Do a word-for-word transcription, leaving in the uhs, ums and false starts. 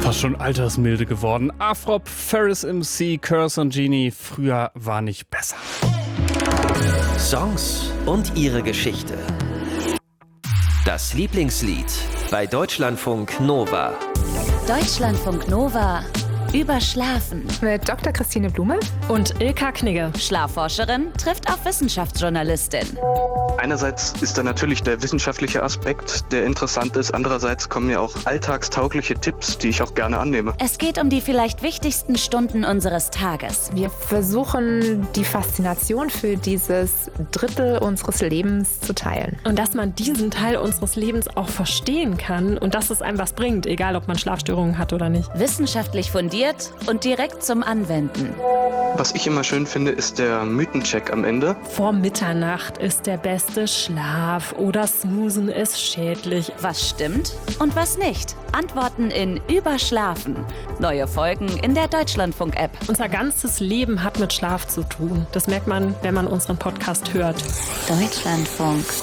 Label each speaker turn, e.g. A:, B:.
A: Fast schon altersmilde geworden. Afrop, Ferris M C, Curse und Genie. Früher war nicht besser.
B: Songs und ihre Geschichte. Das Lieblingslied bei Deutschlandfunk Nova.
C: Deutschlandfunk Nova. Überschlafen.
D: Mit Doktor Christine Blume
E: und Ilka Knigge.
C: Schlafforscherin trifft auf Wissenschaftsjournalistin.
F: Einerseits ist da natürlich der wissenschaftliche Aspekt, der interessant ist. Andererseits kommen ja auch alltagstaugliche Tipps, die ich auch gerne annehme.
C: Es geht um die vielleicht wichtigsten Stunden unseres Tages.
D: Wir versuchen, die Faszination für dieses Drittel unseres Lebens zu teilen.
E: Und dass man diesen Teil unseres Lebens auch verstehen kann und dass es einem was bringt, egal ob man Schlafstörungen hat oder nicht.
C: Wissenschaftlich fundiert und direkt zum Anwenden.
F: Was ich immer schön finde, ist der Mythencheck am Ende.
E: Vor Mitternacht ist der beste Schlaf oder Snoozen ist schädlich.
C: Was stimmt und was nicht? Antworten in Überschlafen. Neue Folgen in der Deutschlandfunk-App.
E: Unser ganzes Leben hat mit Schlaf zu tun. Das merkt man, wenn man unseren Podcast hört.
C: Deutschlandfunk